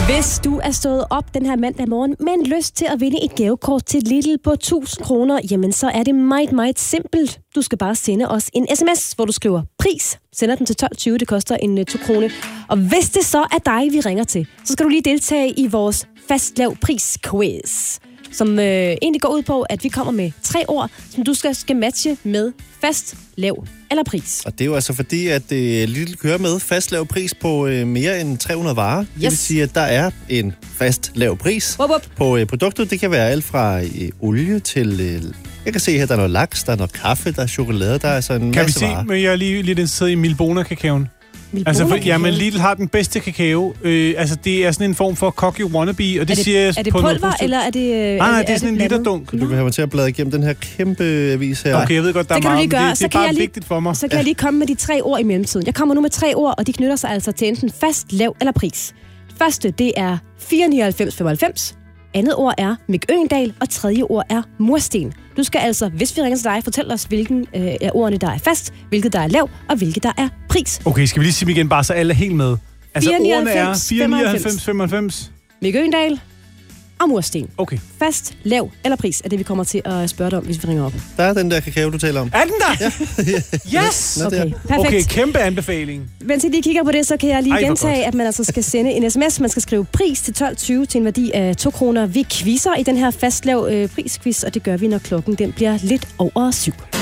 Hvis du er stået op den her mandag morgen med en lyst til at vinde et gavekort til Lidl på 1000 kroner, jamen så er det meget, meget simpelt. Du skal bare sende os en sms, hvor du skriver pris. Sender den til 12.20, det koster en 2 kroner. Og hvis det så er dig, vi ringer til, så skal du lige deltage i vores fast lav pris quiz, som egentlig går ud på, at vi kommer med 3 ord, som du skal matche med fast, lav eller pris. Og det er jo altså fordi, at Lidl kører med fast lav pris på mere end 300 varer. Yes. Det vil sige, at der er en fast lav pris på produktet. Det kan være alt fra olie til... jeg kan se her, der er noget laks, der er noget kaffe, der er chokolade, der er altså en masse varer. Men jeg er lige lidt interesseret i Milbona-kakaoen. Men Lidl har den bedste kakao. Det er sådan en form for cocky wannabe, og det siger jeg på noget. Er det pulver, eller er det... Nej, det er sådan en literdunk. Du vil have mig til at bladre igennem den her kæmpe avis her. Okay, jeg ved godt, der er meget, det er bare vigtigt for mig. Så kan jeg lige komme med de 3 ord i mellemtiden. Jeg kommer nu med 3 ord, og de knytter sig altså til enten fast, lav eller pris. Første, det er 4,99,95. Andet ord er Mick Øgendahl, og tredje ord er mursten. Du skal altså, hvis vi ringer til dig, fortælle os, hvilken af ordene, der er fast, hvilket der er lav, og hvilket der er pris. Okay, skal vi lige sige dem igen, bare så alle er helt med? Altså, ordene er 4,99,95. Mick Øgendahl og mursten. Okay. Fast, lav eller pris er det, vi kommer til at spørge dig om, hvis vi ringer op. Der er den der kakao, du taler om. Er den der? Ja. Yes! Okay, perfekt. Okay, kæmpe anbefaling. Mens I lige kigger på det, så kan jeg lige gentage, at man altså skal sende en sms. Man skal skrive pris til 12.20 til en værdi af 2 kroner. Vi quizzer i den her fastlav prisquiz, og det gør vi, når klokken den bliver lidt over 7.